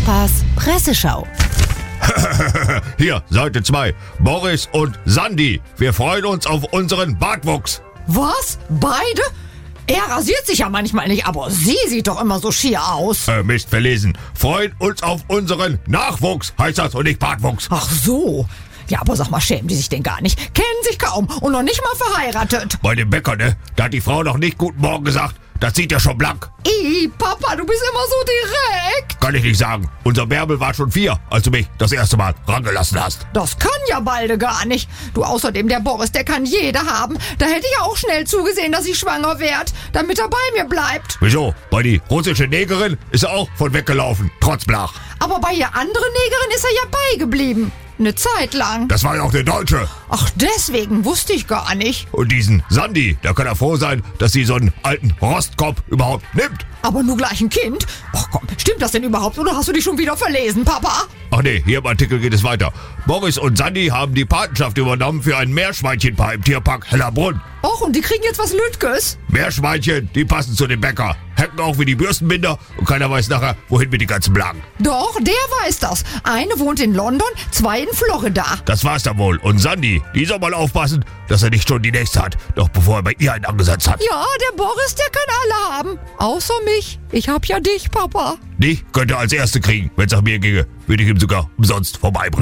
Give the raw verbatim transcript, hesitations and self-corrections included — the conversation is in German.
Papas Presseschau. Hier, Seite zwei. Boris und Sandy. Wir freuen uns auf unseren Bartwuchs. Was? Beide? Er rasiert sich ja manchmal nicht, aber sie sieht doch immer so schier aus. Äh, Mist, verlesen. Freuen uns auf unseren Nachwuchs, heißt das, und nicht Bartwuchs. Ach so. Ja, aber sag mal, schämen die sich denn gar nicht? Kennen sich kaum und noch nicht mal verheiratet. Bei dem Bäcker, ne? Da hat die Frau noch nicht Guten Morgen gesagt. Das sieht ja schon blank. Ih, Papa, du bist immer so direkt. Kann ich nicht sagen. Unser Bärbel war schon vier, als du mich das erste Mal rangelassen hast. Das kann ja Balde gar nicht. Du, außerdem, der Boris, der kann jede haben. Da hätte ich auch schnell zugesehen, dass ich schwanger werd, damit er bei mir bleibt. Wieso? Bei die russische Negerin ist er auch von weggelaufen, trotz Blach. Aber bei der anderen Negerin ist er ja beigeblieben. Eine Zeit lang. Das war ja auch der Deutsche. Ach, deswegen wusste ich gar nicht. Und diesen Sandy, da kann er froh sein, dass sie so einen alten Rostkopf überhaupt nimmt. Aber nur gleich ein Kind? Ach komm, stimmt das denn überhaupt oder hast du dich schon wieder verlesen, Papa? Ach nee, hier im Artikel geht es weiter. Boris und Sandy haben die Patenschaft übernommen für ein Meerschweinchenpaar im Tierpark Hellerbrunn. Och, und die kriegen jetzt was Lütges? Meerschweinchen, die passen zu dem Bäcker. Hacken auch wie die Bürstenbinder und keiner weiß nachher, wohin mit die ganzen Blagen. Doch, der weiß das. Eine wohnt in London, zwei in Florida. Das war's dann wohl. Und Sandy, die soll mal aufpassen, dass er nicht schon die nächste hat, noch bevor er bei ihr einen angesetzt hat. Ja, der Boris, der kann alle haben. Außer mich. Ich hab ja dich, Papa. Die könnte er als Erste kriegen. Wenn's nach mir ginge, würde ich ihm sogar umsonst vorbeibringen.